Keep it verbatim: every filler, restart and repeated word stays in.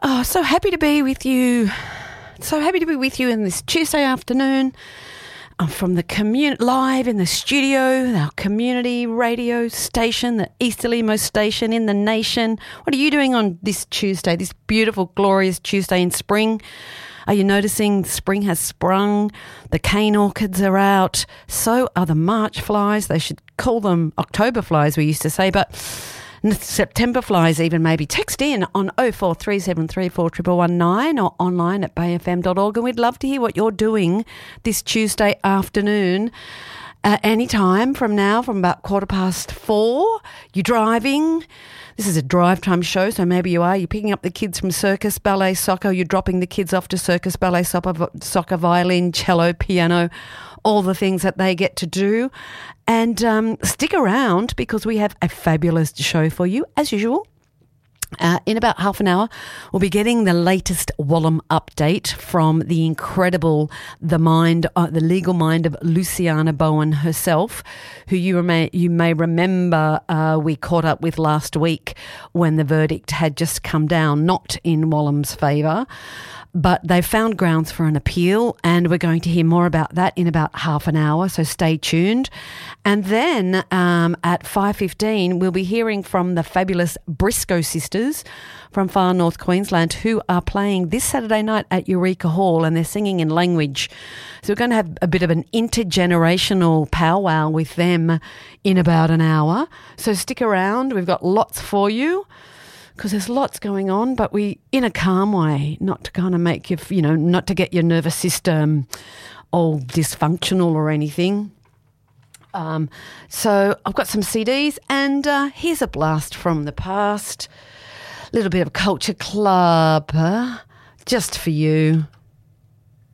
Oh, so happy to be with you. So happy to be with you in this Tuesday afternoon. I'm from the community, live in the studio, our community radio station, the easterlymost station in the nation. What are you doing on this Tuesday, this beautiful, glorious Tuesday in spring? Are you noticing spring has sprung? The cane orchids are out. So are the March flies. They should call them October flies, we used to say, but September flies even maybe. Text in on oh four three seven three four one one one nine or online at bay f m dot org, and we'd love to hear what you're doing this Tuesday afternoon. Uh, anytime from now, from about quarter past four. You're driving. This is a drive time show, so maybe you are. You're picking up the kids from circus, ballet, soccer. You're dropping the kids off to circus, ballet, soccer, soccer violin, cello, piano, all the things that they get to do. And um, stick around because we have a fabulous show for you, as usual. Uh, in about half an hour, we'll be getting the latest Wallam update from the incredible, the mind, uh, the legal mind of Luciana Bowen herself, who you may, you may remember uh, we caught up with last week when the verdict had just come down, not in Wallam's favour. But they found grounds for an appeal, and we're going to hear more about that in about half an hour, so stay tuned. And then um, at five fifteen, we'll be hearing from the fabulous Briscoe sisters from far north Queensland, who are playing this Saturday night at Eureka Hall, and they're singing in language. So we're going to have a bit of an intergenerational powwow with them in about an hour. So stick around. We've got lots for you, because there's lots going on, but we, in a calm way, not to kind of make you, you know, not to get your nervous system all dysfunctional or anything. Um, so I've got some C Ds, and uh, here's a blast from the past. A little bit of Culture Club, uh, just for you.